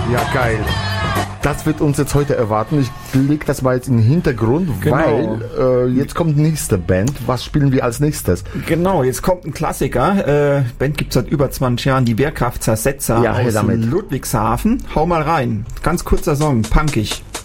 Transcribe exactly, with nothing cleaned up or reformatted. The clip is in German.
Ja, geil. Das wird uns jetzt heute erwarten. Ich lege das mal jetzt in den Hintergrund, Genau. weil äh, jetzt kommt nächste Band. Was spielen wir als nächstes? Genau, jetzt kommt ein Klassiker. Äh, Band gibt's seit über zwanzig Jahren, die Wehrkraft Zersetzer Ja, her aus damit. Ludwigshafen. Hau mal rein. Ganz kurzer Song, punkig.